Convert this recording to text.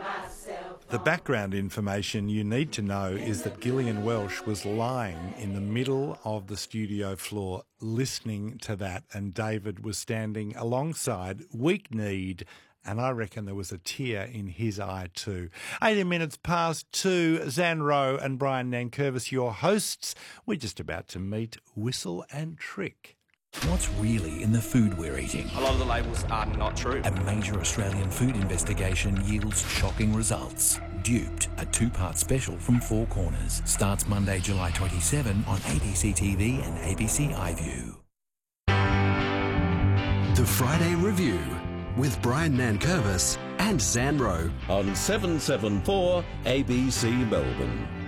The background information you need to know is that Gillian Welsh was lying in the middle of the studio floor listening to that, and David was standing alongside, weak-kneed, and I reckon there was a tear in his eye too. 18 minutes past 2, Zan Rowe and Brian Nankervis, your hosts. We're just about to meet Whistle and Trick. What's really in the food we're eating? A lot of the labels are not true. A major Australian food investigation yields shocking results. Duped, a 2-part special from Four Corners, starts Monday, July 27 on ABC TV and ABC iView. The Friday Review with Brian Nankervis and Zan Rowe on 774 ABC Melbourne.